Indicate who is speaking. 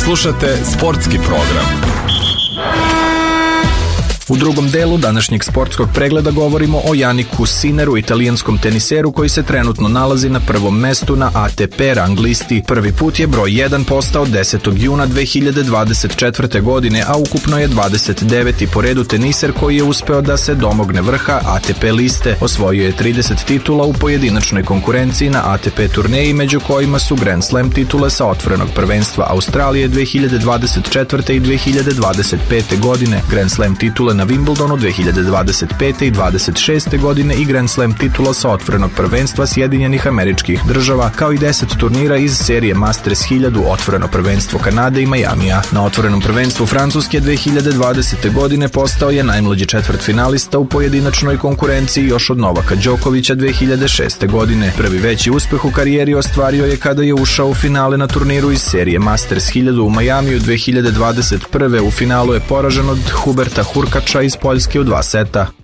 Speaker 1: Slušate sportski program. U drugom delu današnjeg sportskog pregleda govorimo o Janiku Sinneru, italijanskom teniseru koji se trenutno nalazi na prvom mestu na ATP rang listi. Prvi put je broj 1 postao 10. juna 2024. godine, a ukupno je 29. po redu teniser koji je uspeo da se domogne vrha ATP liste. Osvojio je 30 titula u pojedinačnoj konkurenciji na ATP turneji, među kojima su Grand Slam titule sa otvorenog prvenstva Australije 2024. i 2025. godine, Grand Slam titule na Wimbledonu 2025. i 26. godine i Grand Slam titula sa otvorenog prvenstva Sjedinjenih Američkih Država, kao i 10 turnira iz serije Masters 1000, otvoreno prvenstvo Kanade i Majamija. Na otvorenom prvenstvu Francuske 2020. godine postao je najmlađi četvrtfinalista u pojedinačnoj konkurenciji još od Novaka Đokovića 2006. godine. Prvi veći uspeh u karijeri ostvario je kada je ušao u finale na turniru iz serije Masters 1000 u Majamiju 2021. U finalu je poražen od Huberta Hurkača iz Poljske u 2 seta.